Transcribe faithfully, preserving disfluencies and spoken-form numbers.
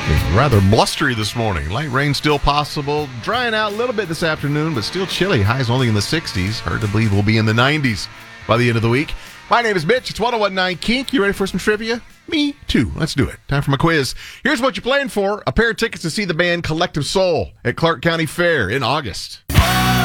Rather blustery this morning. Light rain still possible. Drying out a little bit this afternoon, but still chilly. Highs only in the sixties. Hard to believe we'll be in the nineties by the end of the week. My name is Mitch. It's one oh one point nine Kink. You ready for some trivia? Me too. Let's do it. Time for my quiz. Here's what you're playing for. A pair of tickets to see the band Collective Soul at Clark County Fair in August.